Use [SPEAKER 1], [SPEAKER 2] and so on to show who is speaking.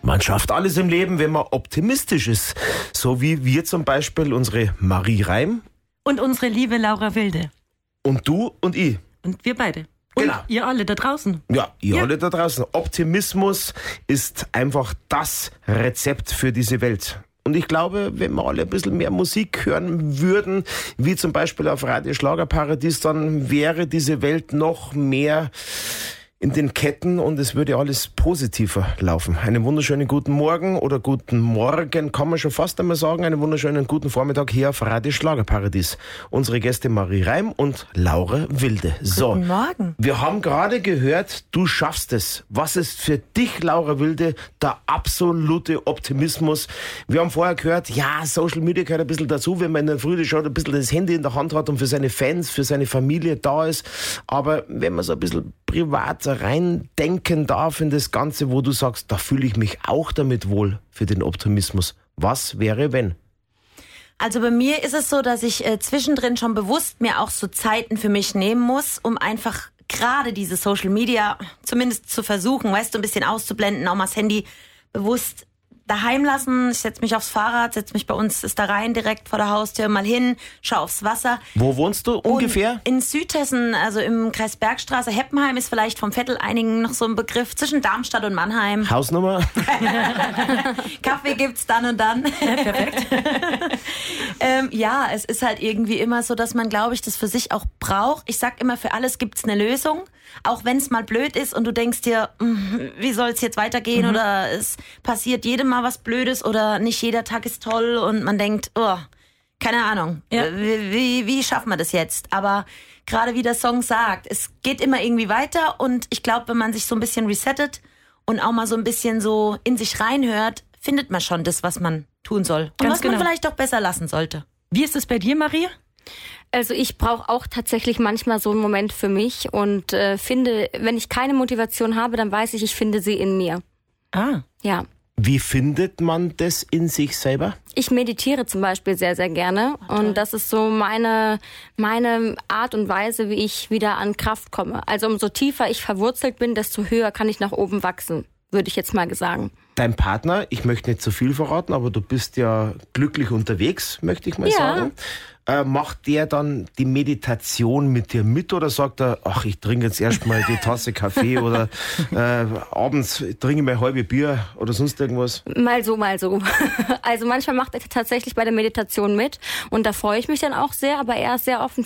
[SPEAKER 1] Man schafft alles im Leben, wenn man optimistisch ist. So wie wir zum Beispiel, unsere Marie Reim.
[SPEAKER 2] Und unsere liebe Laura Wilde.
[SPEAKER 1] Und du und ich.
[SPEAKER 2] Und wir beide. Und
[SPEAKER 1] Genau.
[SPEAKER 2] ihr alle da draußen.
[SPEAKER 1] Ja, ihr alle da draußen. Optimismus ist einfach das Rezept für diese Welt. Und ich glaube, wenn wir alle ein bisschen mehr Musik hören würden, wie zum Beispiel auf Radio Schlagerparadies, dann wäre diese Welt noch mehr in den Ketten und es würde alles positiver laufen. Einen wunderschönen guten Morgen oder guten Morgen, kann man schon fast einmal sagen. Einen wunderschönen guten Vormittag hier auf Radio Schlagerparadies. Unsere Gäste Marie Reim und Laura Wilde. So,
[SPEAKER 2] Guten Morgen.
[SPEAKER 1] wir haben gerade gehört, du schaffst es. Was ist für dich, Laura Wilde, der absolute Optimismus? Wir haben vorher gehört, ja, Social Media gehört ein bisschen dazu, wenn man in der Früh schon ein bisschen das Handy in der Hand hat und für seine Fans, für seine Familie da ist. Aber wenn man so ein bisschen privat reindenken darf in das Ganze, wo du sagst, da fühle ich mich auch damit wohl für den Optimismus. Was wäre, wenn?
[SPEAKER 3] Also bei mir ist es so, dass ich zwischendrin schon bewusst mir auch so Zeiten für mich nehmen muss, um einfach gerade diese Social Media zumindest zu versuchen, weißt du, ein bisschen auszublenden, auch mal das Handy bewusst daheim lassen. Ich setze mich aufs Fahrrad, setze mich bei uns, ist da rein direkt vor der Haustür, mal hin, schau aufs Wasser.
[SPEAKER 1] Wo wohnst du ungefähr?
[SPEAKER 3] Und in Südhessen, also im Kreis Bergstraße. Heppenheim ist vielleicht vom Vettel einigen noch so ein Begriff, zwischen Darmstadt und Mannheim.
[SPEAKER 1] Hausnummer?
[SPEAKER 3] Kaffee gibt's dann und dann.
[SPEAKER 2] Perfekt.
[SPEAKER 3] Ja, es ist halt irgendwie immer so, dass man, glaube ich, das für sich auch braucht. Ich sag immer, für alles gibt's eine Lösung. Auch wenn es mal blöd ist und du denkst dir, wie soll es jetzt weitergehen? Oder es passiert jedem mal was Blödes oder nicht jeder Tag ist toll und man denkt, oh, keine Ahnung,
[SPEAKER 2] Ja.
[SPEAKER 3] wie schaffen wir das jetzt? Aber gerade wie der Song sagt, es geht immer irgendwie weiter und ich glaube, wenn man sich so ein bisschen resettet und auch mal so ein bisschen so in sich reinhört, findet man schon das, was man tun soll. Und
[SPEAKER 2] Ganz
[SPEAKER 3] was
[SPEAKER 2] genau.
[SPEAKER 3] man vielleicht doch besser lassen sollte.
[SPEAKER 2] Wie ist es bei dir, Maria?
[SPEAKER 4] Also ich brauche auch tatsächlich manchmal so einen Moment für mich und finde, wenn ich keine Motivation habe, dann weiß ich finde sie in mir.
[SPEAKER 2] Ah.
[SPEAKER 4] Ja.
[SPEAKER 1] Wie findet man das in sich selber?
[SPEAKER 4] Ich meditiere zum Beispiel sehr, sehr gerne und das ist so meine Art und Weise, wie ich wieder an Kraft komme. Also umso tiefer ich verwurzelt bin, desto höher kann ich nach oben wachsen, würde ich jetzt mal sagen.
[SPEAKER 1] Dein Partner, ich möchte nicht zu viel verraten, aber du bist ja glücklich unterwegs, möchte ich mal sagen. Macht der dann die Meditation mit dir mit oder sagt er, ach, ich trinke jetzt erstmal die Tasse Kaffee oder abends trinke ich mein halbe Bier oder sonst irgendwas?
[SPEAKER 4] Mal so, mal so. Also manchmal macht er tatsächlich bei der Meditation mit und da freue ich mich dann auch sehr, aber er ist sehr offen